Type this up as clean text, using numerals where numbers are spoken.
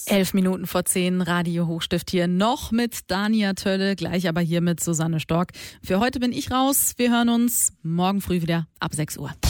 11:11 Radio Hochstift hier noch mit Dania Tölle, gleich aber hier mit Susanne Stork. Für heute bin ich raus. Wir hören uns morgen früh wieder ab 6 Uhr.